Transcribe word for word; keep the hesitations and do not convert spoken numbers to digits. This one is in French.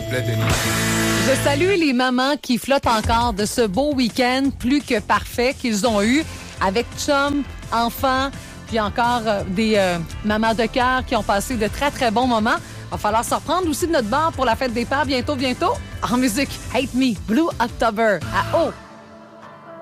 plaît, Denis. Je salue les mamans qui flottent encore de ce beau week-end plus que parfait qu'ils ont eu avec chum, enfants, puis encore euh, des euh, mamans de cœur qui ont passé de très, très bons moments. Va falloir se reprendre aussi de notre bar pour la fête des pères bientôt, bientôt. En musique, Hate Me, Blue October, à haut.